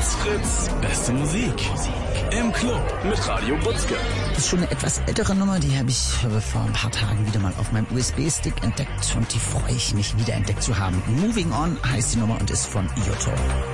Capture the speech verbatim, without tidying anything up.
Fritz. Fritz, beste Musik. Im Club mit Radio Butzke. Das ist schon eine etwas ältere Nummer, die habe ich vor ein paar Tagen wieder mal auf meinem U S B-Stick entdeckt und die freue ich mich, wiederentdeckt zu haben. Moving On heißt die Nummer und ist von Yotto.